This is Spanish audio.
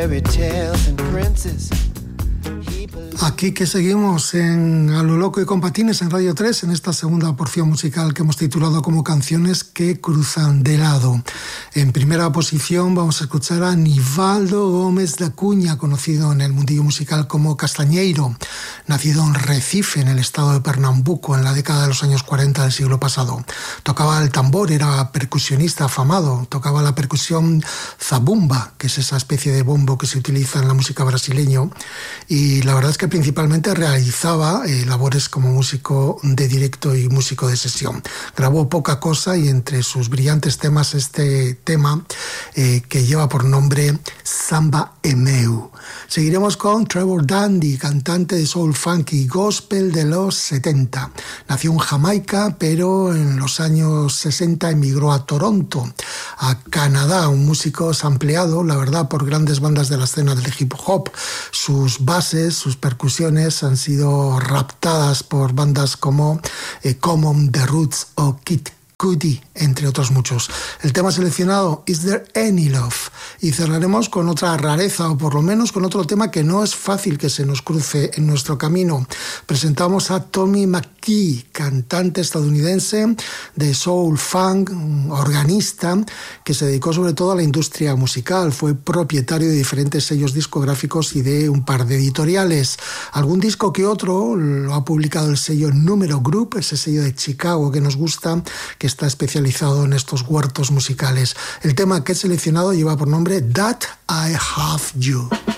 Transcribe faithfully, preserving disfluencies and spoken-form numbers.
fairy tales and princes. Aquí que seguimos en A lo Loco y con Patines en Radio tres, en esta segunda porción musical que hemos titulado como Canciones que cruzan de lado. En primera posición vamos a escuchar a Nivaldo Gómez da Cunha, conocido en el mundillo musical como Castañeiro, nacido en Recife, en el estado de Pernambuco, en la década de los años cuarenta del siglo pasado. Tocaba el tambor, era percusionista afamado, tocaba la percusión zabumba, que es esa especie de bombo que se utiliza en la música brasileña, y la verdad es que principalmente realizaba eh, labores como músico de directo y músico de sesión. Grabó poca cosa y entre sus brillantes temas este tema eh, que lleva por nombre Samba e Meu. Seguiremos con Trevor Dandy, cantante de soul funk y gospel de los setenta. Nació en Jamaica, pero en los años sesenta emigró a Toronto, a Canadá, un músico sampleado, la verdad, por grandes bandas de la escena del hip hop. Sus bases, sus percusiones han sido raptadas por bandas como eh, Common, The Roots o Kid Cudi, entre otros muchos. El tema seleccionado, Is There Any Love? Y cerraremos con otra rareza, o por lo menos con otro tema que no es fácil que se nos cruce en nuestro camino. Presentamos a Tommy McKee, cantante estadounidense de soul funk, organista, que se dedicó sobre todo a la industria musical. Fue propietario de diferentes sellos discográficos y de un par de editoriales. Algún disco que otro lo ha publicado el sello Número Group, ese sello de Chicago que nos gusta, que está especializado en estos huertos musicales. El tema que he seleccionado lleva por nombre That I Have You.